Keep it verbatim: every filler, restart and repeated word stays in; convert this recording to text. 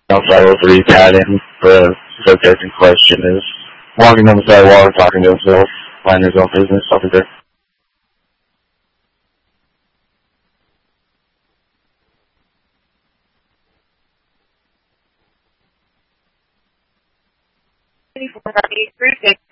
five oh three padding. The subject in question is walking on the sidewalk, talking to himself, minding his own business, stuff like that. Four, eight, three, six.